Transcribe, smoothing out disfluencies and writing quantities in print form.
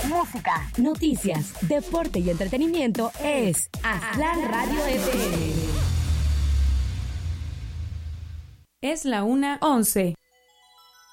música, noticias, deporte y entretenimiento es Aztlán Radio FM. Es la 1:11.